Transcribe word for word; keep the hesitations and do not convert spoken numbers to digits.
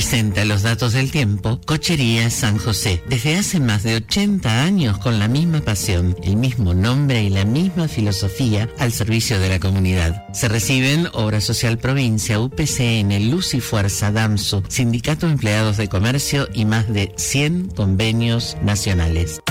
Presenta los datos del tiempo Cochería San José. Desde hace más de ochenta años con la misma pasión, el mismo nombre y la misma filosofía al servicio de la comunidad. Se reciben Obra Social Provincia, U P C N, Luz y Fuerza, DAMSU, Sindicato de Empleados de Comercio y más de cien convenios nacionales.